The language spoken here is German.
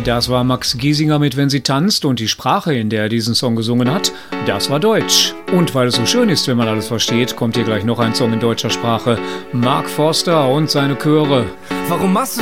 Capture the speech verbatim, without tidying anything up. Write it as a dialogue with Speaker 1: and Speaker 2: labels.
Speaker 1: Das war Max Giesinger mit Wenn sie tanzt, und die Sprache, in der er diesen Song gesungen hat, das war Deutsch. Und weil es so schön ist, wenn man alles versteht, kommt hier gleich noch ein Song in deutscher Sprache. Mark Forster und seine Chöre.
Speaker 2: Warum machst du